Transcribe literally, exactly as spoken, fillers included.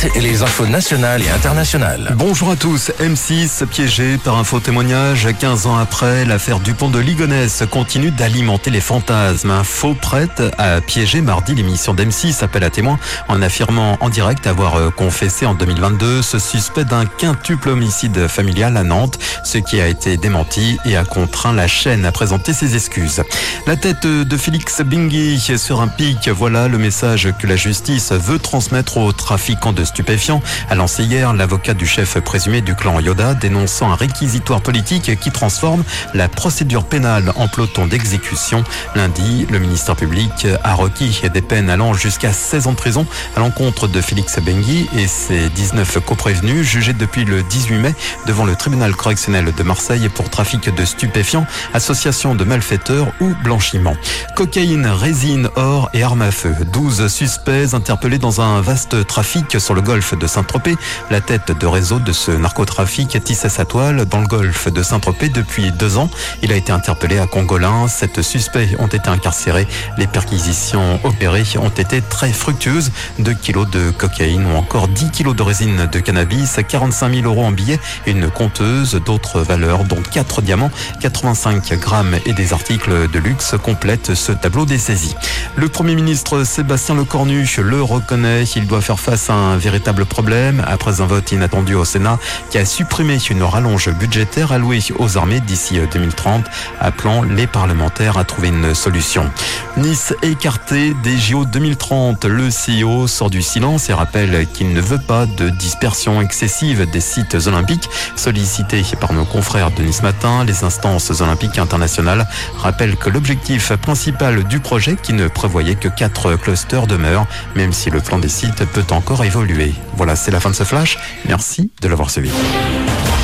Et les infos nationales et internationales. Bonjour à tous. M six piégé par un faux témoignage quinze ans après. L'affaire Dupont de Ligonnès continue d'alimenter les fantasmes. Un faux prêtre a piégé mardi l'émission d'M six appel à témoins en affirmant en direct avoir confessé en deux mille vingt-deux ce suspect d'un quintuple homicide familial à Nantes, ce qui a été démenti et a contraint la chaîne à présenter ses excuses. La tête de Félix Bingui sur un pic, voilà le message que la justice veut transmettre aux trafiquants de stupéfiants, a lancé hier l'avocat du chef présumé du clan Yoda, dénonçant un réquisitoire politique qui transforme la procédure pénale en peloton d'exécution. Lundi, le ministère public a requis des peines allant jusqu'à seize ans de prison à l'encontre de Félix Bingui et ses dix-neuf coprévenus jugés depuis le dix-huit mai devant le tribunal correctionnel de Marseille pour trafic de stupéfiants, association de malfaiteurs ou blanchiment. Cocaïne, résine, or et armes à feu. douze suspects interpellés dans un vaste trafic sur le golfe de Saint-Tropez. La tête de réseau de ce narcotrafic tissait sa toile dans le golfe de Saint-Tropez depuis deux ans. Il a été interpellé à Congolin. Sept suspects ont été incarcérés. Les perquisitions opérées ont été très fructueuses. deux kilos de cocaïne ou encore dix kilos de résine de cannabis, quarante-cinq mille euros en billets et une compteuse d'autres valeurs, dont quatre diamants, quatre-vingt-cinq grammes et des articles de luxe complètent ce tableau des saisies. Le Premier ministre Sébastien Lecornu le reconnaît. Il doit faire face à un véritable problème après un vote inattendu au Sénat qui a supprimé une rallonge budgétaire allouée aux armées d'ici deux mille trente, appelant les parlementaires à trouver une solution. Nice écarté des J O deux mille trente. Le C E O sort du silence et rappelle qu'il ne veut pas de dispersion excessive des sites olympiques. Sollicité par nos confrères de Nice Matin, les instances olympiques internationales rappellent que l'objectif principal du projet, qui ne prévoyait que quatre clusters, demeure, même si le plan des sites peut encore évoluer. Voilà, c'est la fin de ce flash. Merci de l'avoir suivi.